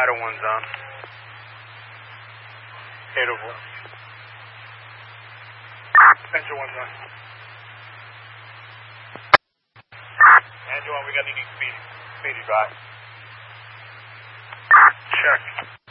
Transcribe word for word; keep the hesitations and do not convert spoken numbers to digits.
Idaho one's on. eight oh four. Angel one's on. Angel one, we got any speed, speedy by. Check.